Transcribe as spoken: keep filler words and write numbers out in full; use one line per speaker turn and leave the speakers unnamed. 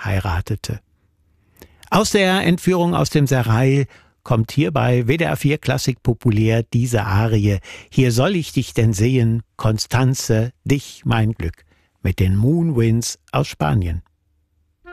heiratete. Aus der Entführung aus dem Serail kommt hier bei W D R vier Klassik populär diese Arie »Hier soll ich dich denn sehen, Constanze, dich mein Glück« mit den Moonwinds aus Spanien.